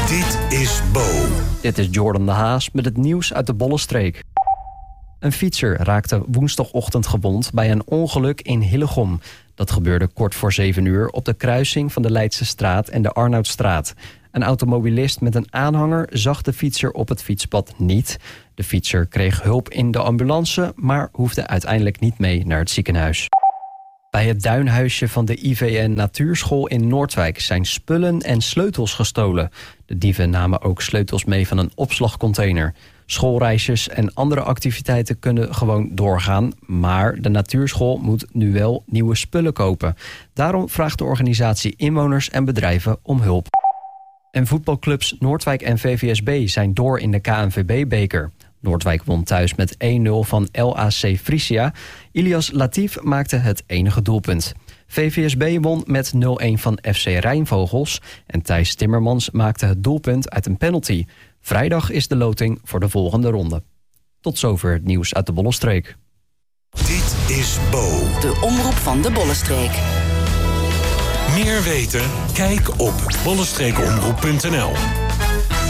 Dit is Bo. Dit is Jordan de Haas met het nieuws uit de Bollenstreek. Een fietser raakte woensdagochtend gewond bij een ongeluk in Hillegom. Dat gebeurde kort voor 7 uur op de kruising van de Leidse straat en de Arnoudstraat. Een automobilist met een aanhanger zag de fietser op het fietspad niet. De fietser kreeg hulp in de ambulance, maar hoefde uiteindelijk niet mee naar het ziekenhuis. Bij het duinhuisje van de IVN Natuurschool in Noordwijk zijn spullen en sleutels gestolen. De dieven namen ook sleutels mee van een opslagcontainer. Schoolreisjes en andere activiteiten kunnen gewoon doorgaan, maar de natuurschool moet nu wel nieuwe spullen kopen. Daarom vraagt de organisatie inwoners en bedrijven om hulp. En voetbalclubs Noordwijk en VVSB zijn door in de KNVB-beker. Noordwijk won thuis met 1-0 van LAC Frisia. Ilias Latif maakte het enige doelpunt. VVSB won met 0-1 van FC Rijnvogels. En Thijs Timmermans maakte het doelpunt uit een penalty. Vrijdag is de loting voor de volgende ronde. Tot zover het nieuws uit de Bollenstreek. Dit is Bo. De omroep van de Bollenstreek. Meer weten? Kijk op bollenstreekomroep.nl.